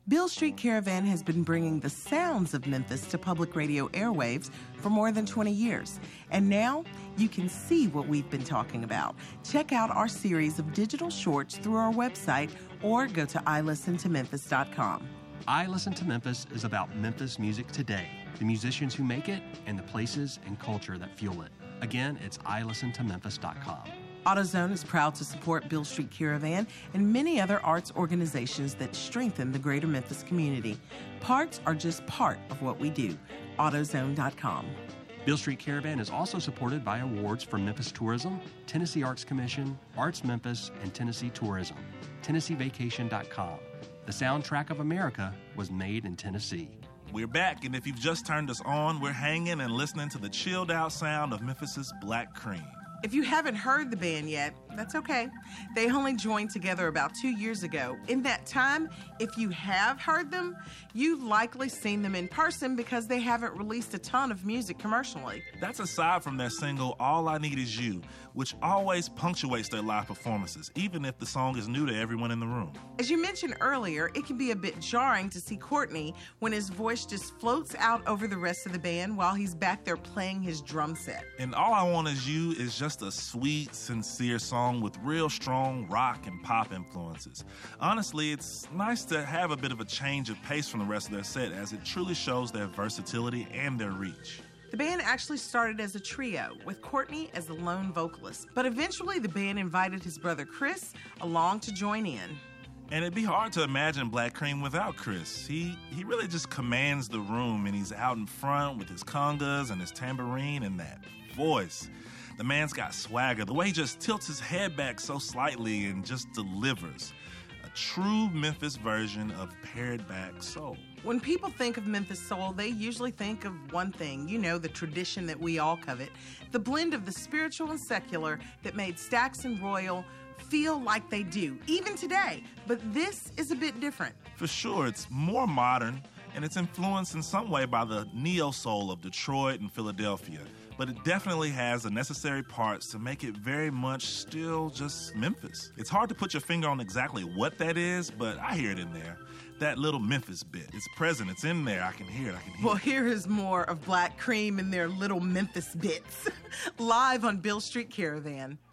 Beale Street Caravan has been bringing the sounds of Memphis to public radio airwaves for more than 20 years. And now you can see what we've been talking about. Check out our series of digital shorts through our website or go to iListenToMemphis.com. I Listen to Memphis is about Memphis music today, the musicians who make it, and the places and culture that fuel it. Again, it's iListenToMemphis.com. AutoZone is proud to support Beale Street Caravan and many other arts organizations that strengthen the greater Memphis community. Parts are just part of what we do. AutoZone.com. Beale Street Caravan is also supported by awards from Memphis Tourism, Tennessee Arts Commission, Arts Memphis, and Tennessee Tourism. TennesseeVacation.com. The soundtrack of America was made in Tennessee. We're back, and if you've just turned us on, we're hanging and listening to the chilled-out sound of Memphis's Black Cream. If you haven't heard the band yet, that's okay. They only joined together about 2 years ago. In that time, if you have heard them, you've likely seen them in person because they haven't released a ton of music commercially. That's aside from their single, All I Need Is You, which always punctuates their live performances, even if the song is new to everyone in the room. As you mentioned earlier, it can be a bit jarring to see Courtney when his voice just floats out over the rest of the band while he's back there playing his drum set. And All I Want Is You is just a sweet, sincere song with real strong rock and pop influences. Honestly, it's nice to have a bit of a change of pace from the rest of their set, as it truly shows their versatility and their reach. The band actually started as a trio, with Courtney as the lone vocalist, but eventually the band invited his brother Chris along to join in. And it'd be hard to imagine Black Cream without Chris. He really just commands the room, and he's out in front with his congas and his tambourine and that voice. The man's got swagger. The way he just tilts his head back so slightly and just delivers. A true Memphis version of pared back soul. When people think of Memphis soul, they usually think of one thing, the tradition that we all covet, the blend of the spiritual and secular that made Stax and Royal feel like they do, even today. But this is a bit different. For sure, it's more modern, and it's influenced in some way by the neo-soul of Detroit and Philadelphia. But it definitely has the necessary parts to make it very much still just Memphis. It's hard to put your finger on exactly what that is, but I hear it in there. That little Memphis bit. It's present. It's in there. I can hear it. Well, here is more of Black Cream and their little Memphis bits. Live on Beale Street Caravan.